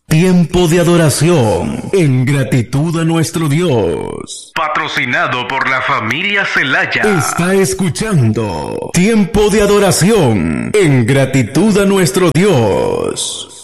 Tiempo de adoración en gratitud a nuestro Dios. Patrocinado por la familia Celaya. Está escuchando Tiempo de adoración en gratitud a nuestro Dios.